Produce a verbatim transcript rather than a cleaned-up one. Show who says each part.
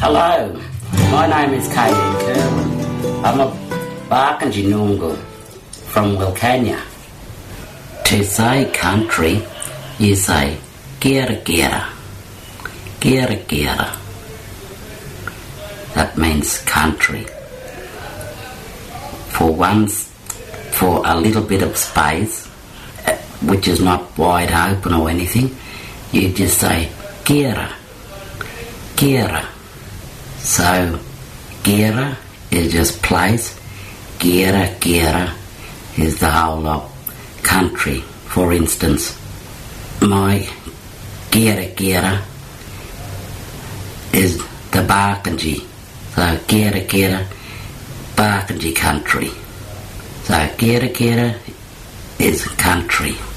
Speaker 1: Hello, my name is K D Kerwin. I'm a Barkindji Noongar from Wilcannia. To say country, you say Gira Gira. Gira Gira. That means country. For once, for a little bit of space, which is not wide open or anything, you just say Gira. Gira. So, Gira is just place. Gira Gira is the whole of country. For instance, my Gira Gira is the Barkindji. So, Gira Gira, Barkindji country. So, Gira Gira is country.